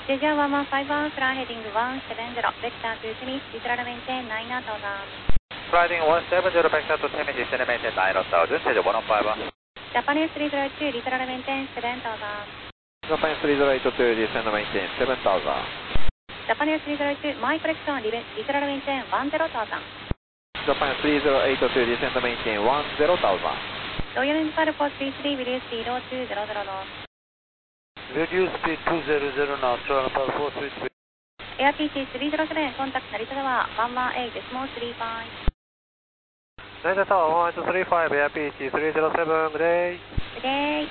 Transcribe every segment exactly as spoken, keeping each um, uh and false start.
ジェジャーワンワンファイブワン、フライヘディングワンセブンゼロ、ベクタートゥテミス、リトラルメンテンナインナータウザン。 Sliding one seven zero back to Timmy, descend maintain nine thousand, schedule one five one. ジャパニーズスリーゼロエイト、リトラルメンテンセブンタウザン。 Japan three zero eight two, descend maintain seven thousand. ジャパニーズスリーゼロエイト、マイコレクションリベリトラルメンテンワンゼロタウザン。 Japan three zero eight two, descend maintain one zero thousand. ロイヤルインパルフォースリースリー、ビリュースピードツーゼロゼロノース。 Reduce speed two hundred knots, Alpha four three three. エア ピーティースリーゼロセブン、コンタクト成田タワーワンワンエイト、スモースリーファイブ。 成田タワーワンエイトスリーファイブ、エア ピーティースリーゼロセブン、グレイ。 グレイ。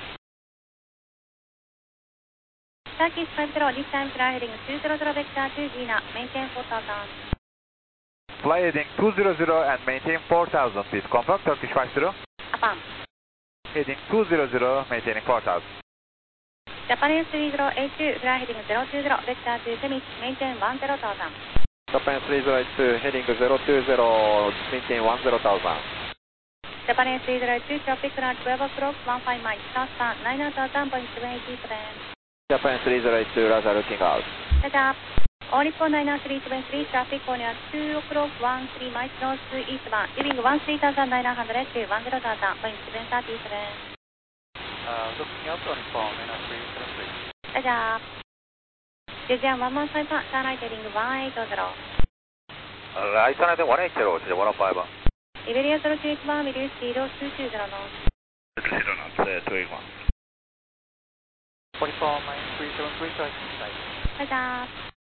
ターキースファイブゼロ、this time fly heading two zero zero vector to Gina, maintain four thousand. Fly heading two zero zero and maintain four thousand, please confirm, Turkish five zero. Upon. Heading two zero zero, maintaining four thousand. Japan three zero eight two, fly heading zero two zero, vector to Temis, maintain one zero thousand. Japan three zero eight two, heading zero two zero, maintain one zero thousand. Japan three zero eight two, traffic at twelve o'clock, one five miles, southbound, nine thousand point seven eight seven. Japan three zero eight two, Roger, looking out. Set up. Only for nine three seven three, traffic on at two o'clock, one three miles north eastbound, leaving one three thousand nine hundred to one zero thousand point seven three seven. Uh, looking out on phone, nine three seven three. Set up. Japan one one five one, turn right heading one eight zero. Right turn right one eight zero, schedule one five one. Iberia zero two eight one, reduce speed two two zero knots. two zero knots, uh, two eight one. forty-four, nine three seven three, side. Set up.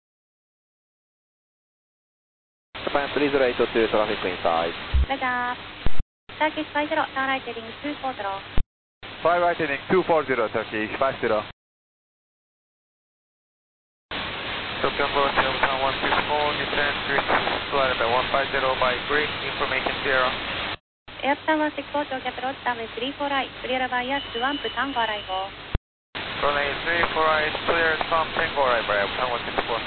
Japan three zero eight two, traffic inside. Set up. Turkish five zero, turn right heading two four zero. Fly right heading two four zero, Turkish five zero. Tokyo Hotel one six four, descend three flight by one five zero by green, information Sierra. Airplan one six four, Tokyo approach, runway three four right, clear by air swamp, Tango arrival. Runway three four right, clear, swamp, Tango right by Airplan one six four.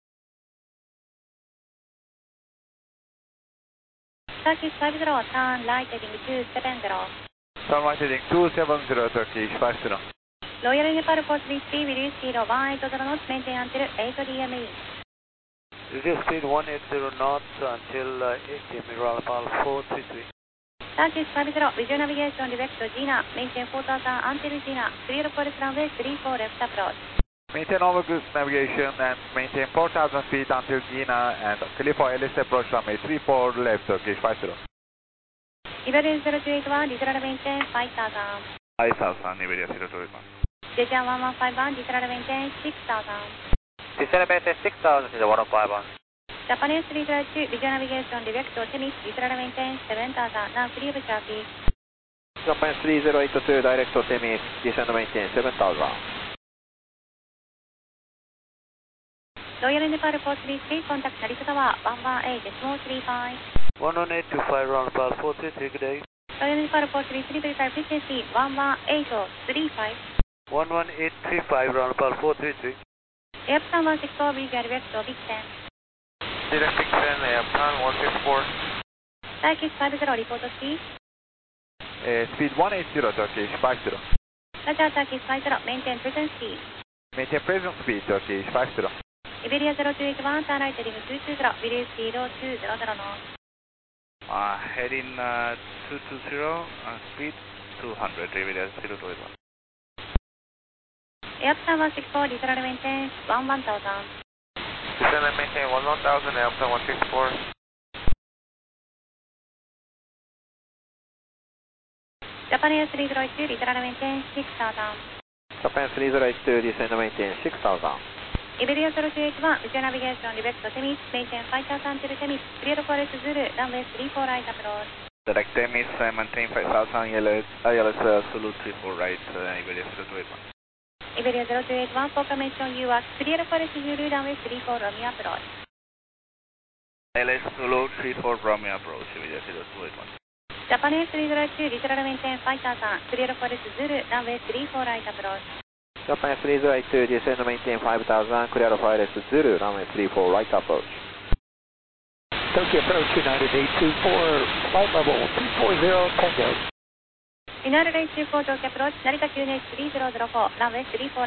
Turkish five zero, turn right heading two seven zero. Turn right heading two seven zero, Turkish five zero. Royal Nepal four three three, reduce speed one eight zero knots, maintain until eight D M E. Reduce speed one eight zero knots until uh, eight D M E, Alpha four three three. Turkish five zero, visual navigation direct to Gina, maintain four thousand until Gina, clear for runway three four left approach. Maintain overgoose navigation and maintain four thousand feet until Gina and clear for L S approach runway three four left, Turkish five zero. Iberia zero two eight one, literal maintain five thousand. five thousand, Iberia zero two eight one. Japan one one five one, literal maintain six thousand. Descend maintain six thousand, schedule one five one. Japan three zero two, visual navigation direct to Temis, literal maintain seven thousand, now clear traffic. Japan three zero eight two, direct to Temis, descend maintain seven thousand. Royal Nepal four three three, contact Narita Tower one one eight, small three five. one one eight two five, Alpha four three three, good day. Royal Nepal four three three, verify frequency one one eight three five. one one eight three five, Alpha four three three. Airplan one six four, visual direct to Big Ten. Direct Big Ten, Airplan one six four. Turkish five zero, report speed. Uh, speed one eight zero, Turkish five zero. Roger, Turkish five zero, maintain present speed. Maintain present speed, Turkish five zero. Iberia zero two eight one, turn right heading two two zero, reduce speed two zero zero knots. Uh, heading uh, two two zero, uh, speed two hundred, Iberia zero two eight one. Airplan one six four, literal maintain one one thousand. Descend and maintain one one thousand, Airplan one six four. Japan three zero eight two, literal maintain six thousand. Japan three zero eight two, descend maintain six thousand. Iberia zero two eight one, visual navigation direct to Temis, maintain five thousand till Temis, clear for S Zulu, runway three four right approach. Direct Temis, uh, maintain five thousand, I L S, I L S uh, Zulu three four right, uh, Iberia zero two eight one. Iberia zero two eight one, confirmation you are clear for S Zulu, runway three four Romeo approach. I L S Zulu three four Romeo approach, Iberia zero two eight one. Japan three zero eight two, literal maintain five thousand, clear for S Zulu, runway three four right approach. Japan three zero eight two, descend maintain five thousand, clear for L S Zulu, runway three four right approach. Tokyo approach United eight two four, flight level two four zero, Tango. United eight two four, Tokyo approach, Narita Q N H three zero zero four, runway three four